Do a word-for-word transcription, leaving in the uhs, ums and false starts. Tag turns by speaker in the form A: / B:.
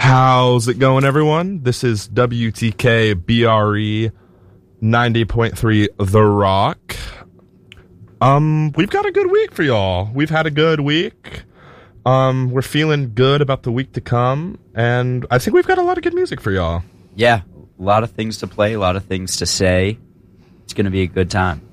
A: How's it going, everyone? This is W T K B R E ninety point three The Rock. Um, we've got a good week for y'all. We've had a good week. Um, we're feeling good about the week to come, and I think we've got a lot of good music for y'all.
B: Yeah, a lot of things to play, a lot of things to say. It's going to be a good time.